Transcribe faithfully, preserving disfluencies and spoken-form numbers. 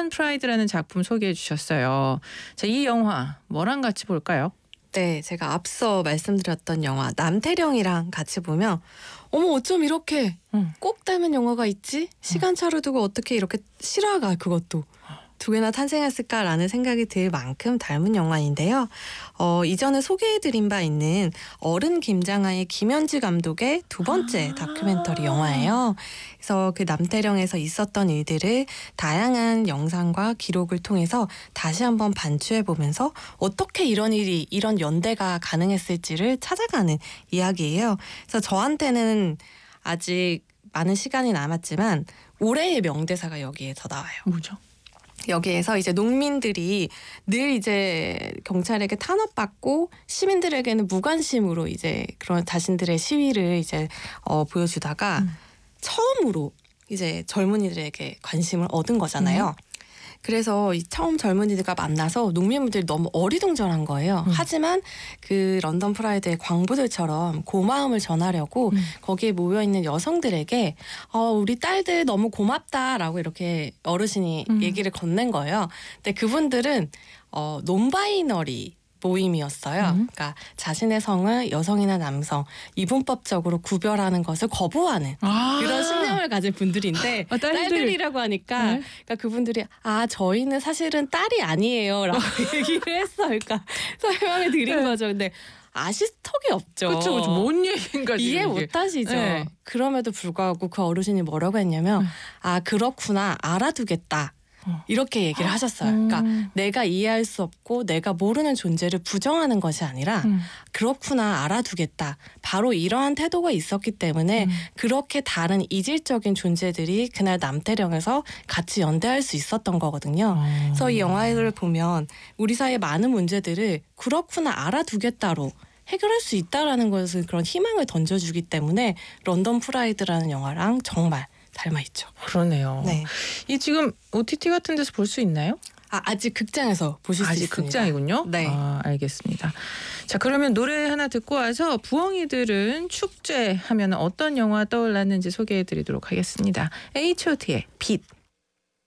런던 프라이드라는 작품 소개해 주셨어요. 자, 이 영화 뭐랑 같이 볼까요? 네, 제가 앞서 말씀드렸던 영화 남태령이랑 같이 보면 어머 어쩜 이렇게 응. 꼭 닮은 영화가 있지? 시간차로 두고 어떻게 이렇게 실화가 그것도 두 개나 탄생했을까라는 생각이 들 만큼 닮은 영화인데요. 어, 이전에 소개해드린 바 있는 어른 김장하의 김현지 감독의 두 번째 아~ 다큐멘터리 영화예요. 그래서 그 남태령에서 있었던 일들을 다양한 영상과 기록을 통해서 다시 한번 반추해보면서 어떻게 이런 일이, 이런 연대가 가능했을지를 찾아가는 이야기예요. 그래서 저한테는 아직 많은 시간이 남았지만 올해의 명대사가 여기에서 나와요. 뭐죠? 여기에서 이제 농민들이 늘 이제 경찰에게 탄압받고 시민들에게는 무관심으로 이제 그런 자신들의 시위를 이제 어, 보여주다가 음. 처음으로 이제 젊은이들에게 관심을 얻은 거잖아요. 음. 그래서 이 처음 젊은이들과 만나서 농민분들이 너무 어리둥절한 거예요. 음. 하지만 그 런던 프라이드의 광부들처럼 고마움을 전하려고 음. 거기에 모여있는 여성들에게 어, 우리 딸들 너무 고맙다라고 이렇게 어르신이 음. 얘기를 건넨 거예요. 근데 그분들은 어, 논바이너리 모임이었어요. 음. 그러니까 자신의 성을 여성이나 남성 이분법적으로 구별하는 것을 거부하는 아~ 그런 신념을 가진 분들인데 아, 딸들이라고 하니까 네. 그러니까 그분들이 아 저희는 사실은 딸이 아니에요라고 얘기를 했어. 그러니까 설명을 드린 네. 거죠. 근데 아실 턱이 없죠. 그렇죠, 그렇죠. 뭔 얘기인가 이해 못 하시죠. 네. 그럼에도 불구하고 그 어르신이 뭐라고 했냐면 음. 아 그렇구나 알아두겠다. 이렇게 얘기를 하셨어요. 그러니까 음. 내가 이해할 수 없고 내가 모르는 존재를 부정하는 것이 아니라 음. 그렇구나 알아두겠다. 바로 이러한 태도가 있었기 때문에 음. 그렇게 다른 이질적인 존재들이 그날 남태령에서 같이 연대할 수 있었던 거거든요. 음. 그래서 이 영화를 보면 우리 사이의 많은 문제들을 그렇구나 알아두겠다로 해결할 수 있다라는 것을 그런 희망을 던져주기 때문에 런던 프라이드라는 영화랑 정말 닮아있죠. 그러네요. 네. 이 지금 오티티 같은 데서 볼 수 있나요? 아, 아직 극장에서 보실 수 아직 있습니다. 극장이군요. 네. 아, 알겠습니다. 자, 그러면 노래 하나 듣고 와서 부엉이들은 축제하면 어떤 영화 떠올랐는지 소개해드리도록 하겠습니다. 에이치 오 티의 빛.